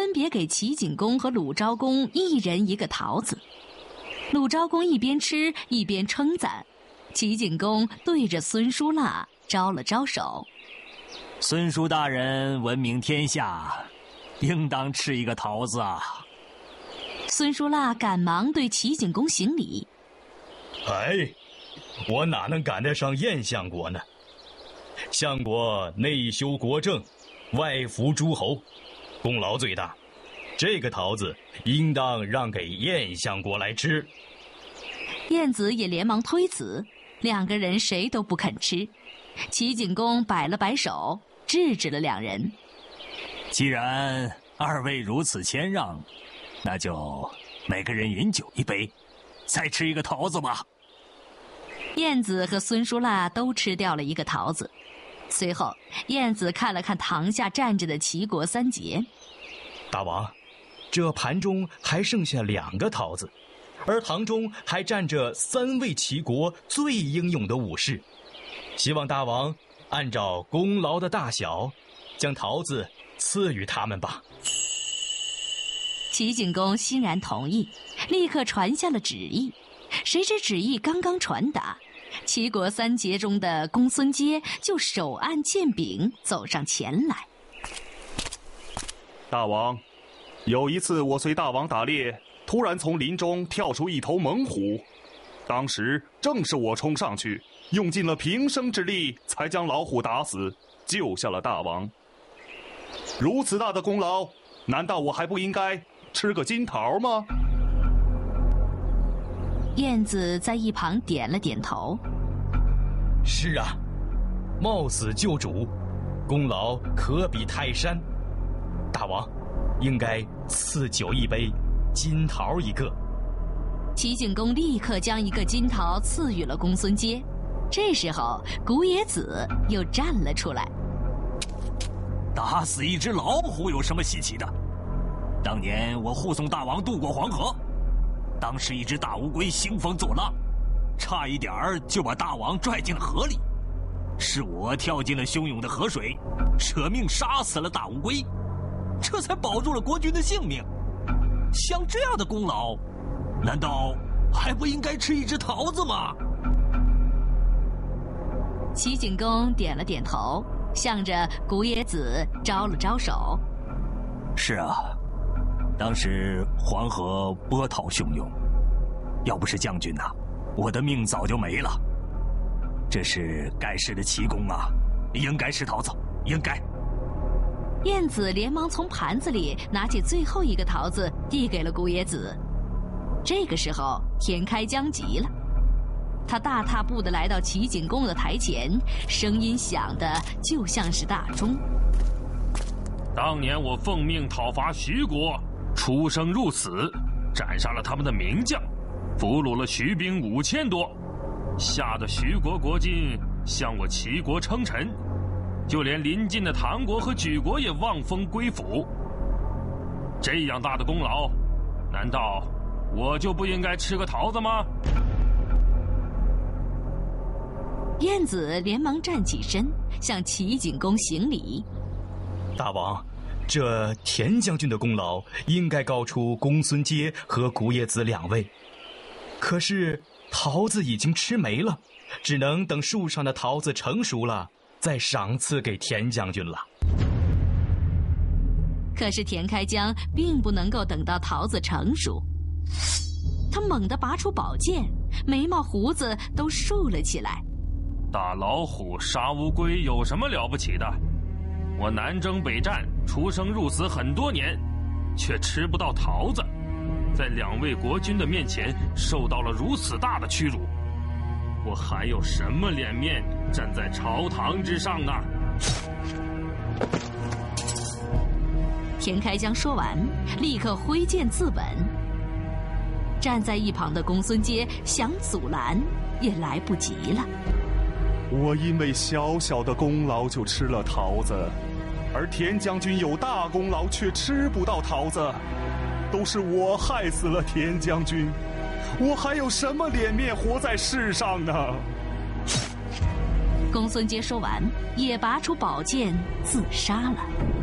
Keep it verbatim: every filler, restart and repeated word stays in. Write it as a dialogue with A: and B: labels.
A: 分别给齐景公和鲁昭公一人一个桃子。鲁昭公一边吃一边称赞，齐景公对着孙叔辣招了招手。
B: 孙叔大人闻名天下，应当吃一个桃子啊。
A: 孙叔辣赶忙对齐景公行礼。
C: 哎，我哪能赶得上燕相国呢？相国内修国政，外服诸侯，功劳最大，这个桃子应当让给燕相国来吃。
A: 晏子也连忙推辞，两个人谁都不肯吃。齐景公摆了摆手，制止了两人。
B: 既然二位如此谦让，那就每个人饮酒一杯，再吃一个桃子吧。
A: 晏子和孙叔辣都吃掉了一个桃子。随后，晏子看了看堂下站着的齐国三杰。
C: 大王，这盘中还剩下两个桃子，而堂中还站着三位齐国最英勇的武士，希望大王按照功劳的大小，将桃子赐予他们吧。
A: 齐景公欣然同意，立刻传下了旨意。谁知旨意刚刚传达，齐国三杰中的公孙接就手按剑柄走上前来。
D: 大王，有一次我随大王打猎，突然从林中跳出一头猛虎，当时正是我冲上去，用尽了平生之力，才将老虎打死，救下了大王。如此大的功劳，难道我还不应该吃个金桃吗？
A: 晏子在一旁点了点头。
C: 是啊，冒死救主，功劳可比泰山。大王应该赐酒一杯，金桃一个。
A: 齐景公立刻将一个金桃赐予了公孙接。这时候古冶子又站了出来。
B: 打死一只老虎有什么稀奇的？当年我护送大王渡过黄河，当时一只大乌龟兴风作浪，差一点儿就把大王拽进了河里，是我跳进了汹涌的河水，舍命杀死了大乌龟，这才保住了国君的性命。像这样的功劳，难道还不应该吃一只桃子吗？
A: 齐景公点了点头，向着古冶子招了招手。
B: 是啊，当时黄河波涛汹涌，要不是将军呐、啊，我的命早就没了。这是盖世的奇功啊，应该吃桃子，应该。
A: 晏子连忙从盘子里拿起最后一个桃子，递给了古冶子。这个时候，田开疆急了，他大踏步地来到齐景公的台前，声音响得就像是大钟。
E: 当年我奉命讨伐徐国，出生入死，斩杀了他们的名将，俘虏了徐兵五千多，吓得徐国国君向我齐国称臣，就连邻近的唐国和莒国也望风归附。这样大的功劳，难道我就不应该吃个桃子吗？
A: 晏子连忙站起身，向齐景公行礼。
C: 大王，这田将军的功劳应该高出公孙接和古冶子两位，可是桃子已经吃没了，只能等树上的桃子成熟了，再赏赐给田将军了。
A: 可是田开疆并不能够等到桃子成熟，他猛地拔出宝剑，眉毛胡子都竖了起来。
E: 打老虎杀乌龟有什么了不起的？我南征北战，出生入死很多年，却吃不到桃子，在两位国君的面前受到了如此大的屈辱，我还有什么脸面站在朝堂之上呢？
A: 田开疆说完，立刻挥剑自刎。站在一旁的公孙接想阻拦，也来不及了。
D: 我因为小小的功劳就吃了桃子，而田将军有大功劳却吃不到桃子，都是我害死了田将军，我还有什么脸面活在世上呢？
A: 公孙接说完，也拔出宝剑自杀了。